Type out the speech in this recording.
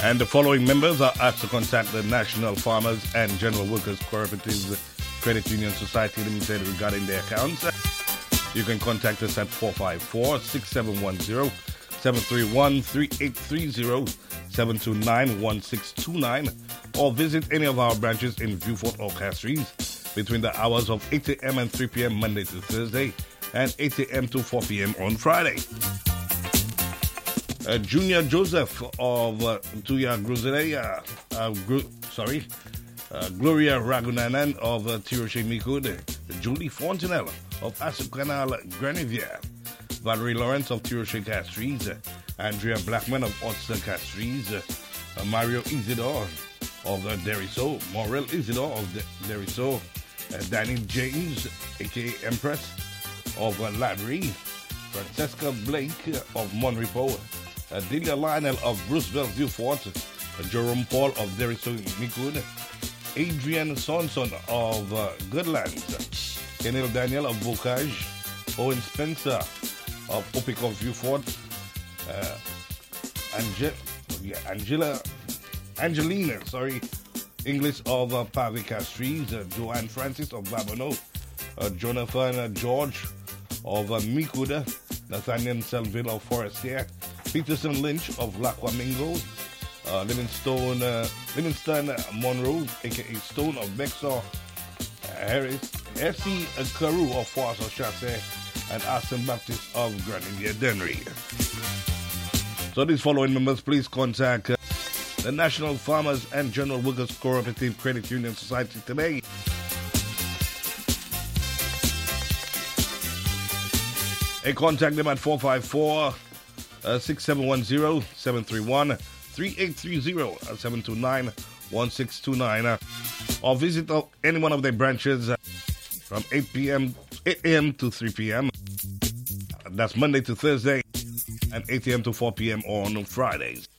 And the following members are asked to contact the National Farmers and General Workers Cooperative Credit Union Society Limited regarding their accounts. You can contact us at 454-6710, 731-3830, 729-1629, or visit any of our branches in Vieux-Fort or Castries between the hours of 8 a.m. and 3 p.m. Monday to Thursday and 8 a.m. to 4 p.m. on Friday. Junior Joseph of Tuya Gruzelia, Gloria Ragunanan of Tiroshe Mikud, Julie Fontenelle of Asukanal Granivier, Valerie Lawrence of Tiroshe Castries, Andrea Blackman of Otsa Castries, Mario Isidore of Deriso, Morel Isidore of Deriso, Danny James, aka Empress of Ladry, Francesca Blake of Monrepo, Delia Lionel of Bruceville Vieux-Fort, Jerome Paul of Deriso Mikud, Adrian Sonson of Goodlands, Kenil Daniel of Bocage, Owen Spencer of Opico Vieux-Fort, Angelina English of Pave Castries, Joanne Francis of Babonneau, Jonathan George of Mikud, Nathaniel Selville of Forestier, Peterson Lynch of Laquamingo, Livingston Monroe, aka Stone of Bexar, Harris, S.C. Carew of Force Chasse, and Aston Baptist of Grenadier Dennery. So these following members, please contact the National Farmers and General Workers Cooperative Credit Union Society today. And contact them at 454-6710, 731-3830, 729-1629, or visit any one of their branches from 8 a.m. to 3 p.m. That's Monday to Thursday, and 8 a.m. to 4 p.m. on Fridays.